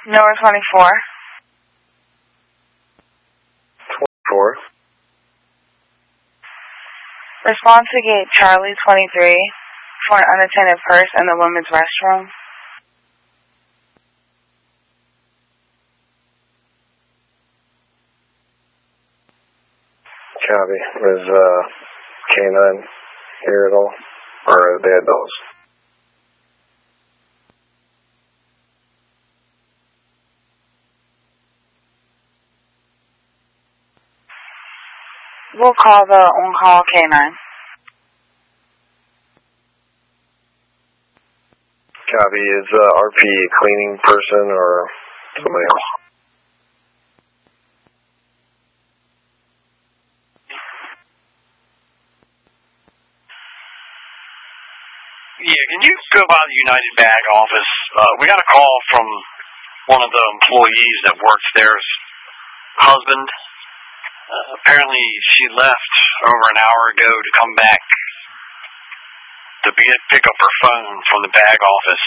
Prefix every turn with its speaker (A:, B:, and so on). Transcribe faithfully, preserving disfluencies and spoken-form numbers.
A: Number twenty-four.
B: twenty-four.
A: Respond to gate Charlie twenty-three for an unattended purse in the women's restroom.
B: Copy. Is uh, K nine here at all? Or are they adults?
A: We'll call the on-call K nine.
B: Copy. Is uh, R P a cleaning person or somebody else?
C: Yeah, can you go by the United Bag office? Uh, we got a call from one of the employees that works there's husband. Uh, apparently she left over an hour ago to come back to be, pick up her phone from the bag office.